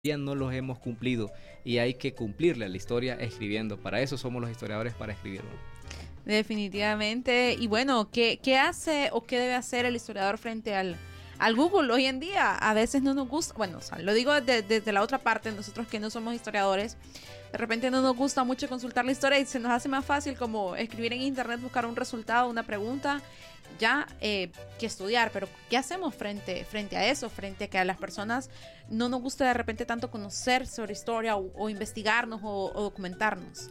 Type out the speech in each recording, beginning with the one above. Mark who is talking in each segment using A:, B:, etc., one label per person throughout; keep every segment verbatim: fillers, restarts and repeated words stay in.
A: no los hemos cumplido y hay que cumplirle a la historia escribiendo. Para eso somos los historiadores, para escribirlo.
B: Definitivamente. Y bueno, ¿qué, qué hace o qué debe hacer el historiador frente al, al Google hoy en día? A veces no nos gusta, bueno, o sea, lo digo desde, desde la otra parte, nosotros que no somos historiadores, de repente no nos gusta mucho consultar la historia y se nos hace más fácil como escribir en internet, buscar un resultado, una pregunta, ya eh, que estudiar. Pero ¿qué hacemos frente, frente a eso? Frente a que a las personas no nos gusta de repente tanto conocer sobre historia o, o investigarnos o, o documentarnos.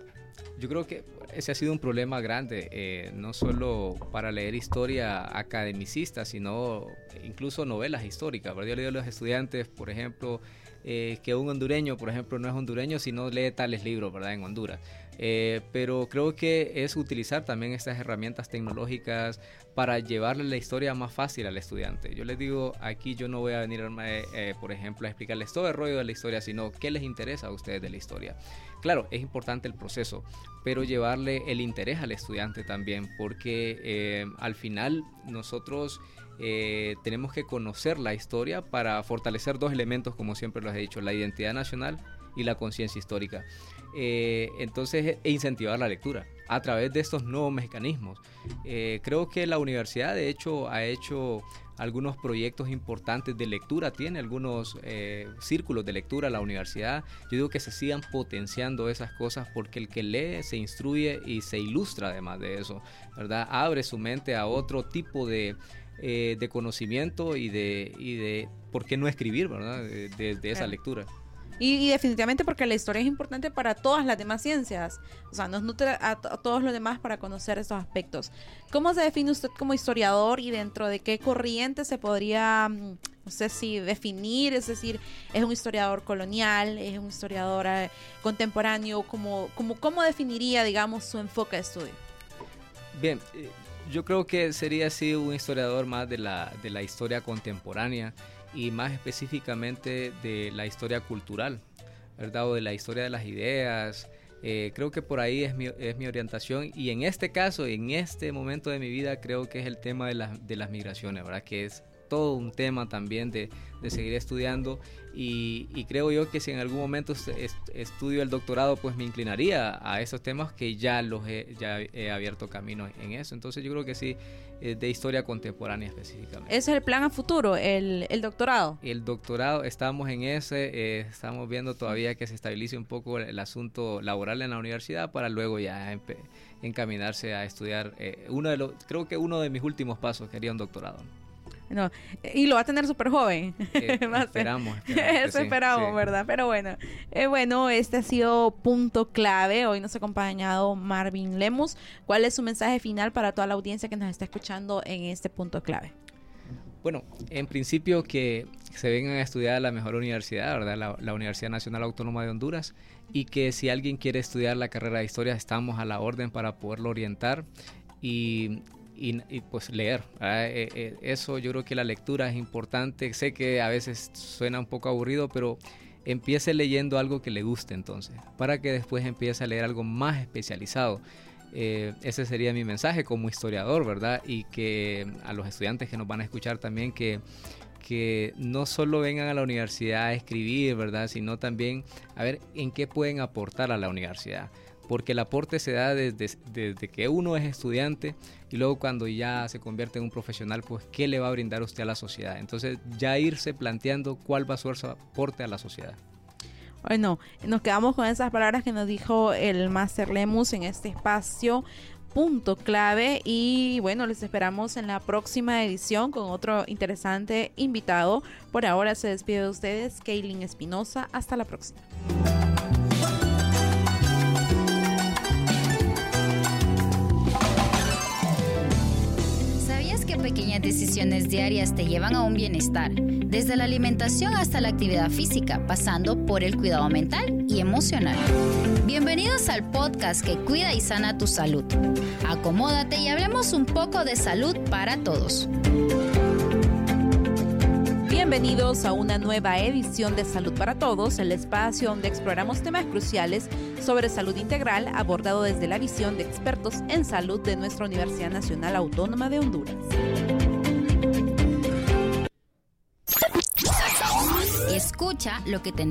A: Yo creo que ese ha sido un problema grande, eh, no solo para leer historia academicista, sino incluso novelas históricas, ¿verdad? Yo le digo a los estudiantes, por ejemplo, eh, que un hondureño, por ejemplo, no es hondureño si no lee tales libros, ¿verdad? En Honduras. Eh, pero creo que es utilizar también estas herramientas tecnológicas para llevarle la historia más fácil al estudiante. Yo les digo, aquí yo no voy a venir, eh, eh, por ejemplo, a explicarles todo el rollo de la historia, sino qué les interesa a ustedes de la historia. Claro, es importante el proceso, pero llevarle el interés al estudiante también, porque eh, al final nosotros eh, tenemos que conocer la historia para fortalecer dos elementos, como siempre los he dicho, la identidad nacional y la conciencia histórica. Eh, entonces, e incentivar la lectura a través de estos nuevos mecanismos. Eh, creo que la universidad, de hecho, ha hecho algunos proyectos importantes de lectura, tiene algunos eh, círculos de lectura la universidad. Yo digo que se sigan potenciando esas cosas, porque el que lee se instruye y se ilustra además de eso, ¿verdad? Abre su mente a otro tipo de, eh, de conocimiento y de, y de, ¿por qué no escribir, ¿verdad? De, de, de esa
B: Claro.
A: lectura.
B: Y, y definitivamente porque la historia es importante para todas las demás ciencias. O sea, nos nutre a, a todos los demás para conocer estos aspectos. ¿Cómo se define usted como historiador y dentro de qué corriente se podría, no sé si definir? Es decir, ¿es un historiador colonial? ¿Es un historiador eh, contemporáneo? ¿Cómo, cómo, ¿Cómo definiría, digamos, su enfoque de estudio?
A: Bien, eh, yo creo que sería así un historiador más de la, de la historia contemporánea, y más específicamente de la historia cultural, ¿verdad? O de la historia de las ideas. Eh, creo que por ahí es mi, es mi orientación, y en este caso, en este momento de mi vida, creo que es el tema de, la, de las migraciones, ¿verdad? Que es todo un tema también de, de seguir estudiando, y, y creo yo que si en algún momento est estudio el doctorado, pues me inclinaría a esos temas que ya los he, ya he abierto camino en eso. Entonces yo creo que sí, eh, de historia contemporánea específicamente.
B: ¿Ese es el plan a futuro, el, el doctorado?
A: El doctorado, estamos en ese, eh, estamos viendo todavía que se estabilice un poco el, el asunto laboral en la universidad, para luego ya encaminarse a estudiar. Eh, uno de los, creo que uno de mis últimos pasos sería un doctorado.
B: No, y lo va a tener súper joven.
A: Eh, esperamos, esperamos
B: Eso
A: sí,
B: esperamos,
A: sí.
B: ¿verdad? Pero bueno, eh, bueno, este ha sido Punto Clave. Hoy nos ha acompañado Marvin Lemus. ¿Cuál es su mensaje final para toda la audiencia que nos está escuchando en este Punto Clave?
A: Bueno, en principio que se vengan a estudiar a la mejor universidad, ¿verdad? La, la Universidad Nacional Autónoma de Honduras, y que si alguien quiere estudiar la carrera de historia, estamos a la orden para poderlo orientar y... Y, y pues leer, eh, eh, eso yo creo que la lectura es importante. Sé que a veces suena un poco aburrido, pero empiece leyendo algo que le guste entonces, para que después empiece a leer algo más especializado. Eh, ese sería mi mensaje como historiador, ¿verdad? Y que a los estudiantes que nos van a escuchar también, que, que no solo vengan a la universidad a escribir, ¿verdad? Sino también a ver en qué pueden aportar a la universidad. Porque el aporte se da desde, desde que uno es estudiante, y luego cuando ya se convierte en un profesional, pues ¿qué le va a brindar usted a la sociedad? Entonces ya irse planteando cuál va a ser su aporte a la sociedad.
B: Bueno, nos quedamos con esas palabras que nos dijo el Máster Lemus en este espacio Punto Clave, y bueno, les esperamos en la próxima edición con otro interesante invitado. Por ahora se despide de ustedes Kaylin Espinosa. Hasta la próxima.
C: Pequeñas decisiones diarias te llevan a un bienestar, desde la alimentación hasta la actividad física, pasando por el cuidado mental y emocional. Bienvenidos al podcast que cuida y sana tu salud. Acomódate y hablemos un poco de salud para todos.
B: Bienvenidos a una nueva edición de Salud para Todos, el espacio donde exploramos temas cruciales sobre salud integral abordado desde la visión de expertos en salud de nuestra Universidad Nacional Autónoma de Honduras.
C: Escucha Escucha lo que tenemos